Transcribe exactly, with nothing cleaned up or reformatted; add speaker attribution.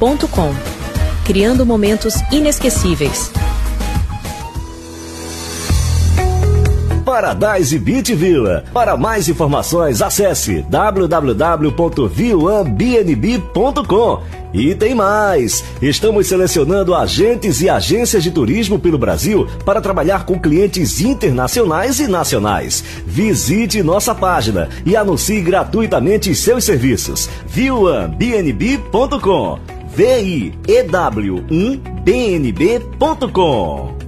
Speaker 1: ponto com. Criando momentos inesquecíveis.
Speaker 2: Paradise Beach Villa. Para mais informações, acesse w w w ponto viuan b n b ponto com. E tem mais! Estamos selecionando agentes e agências de turismo pelo Brasil para trabalhar com clientes internacionais e nacionais. Visite nossa página e anuncie gratuitamente seus serviços. viuan b n b ponto com. V I E W um B N B ponto com.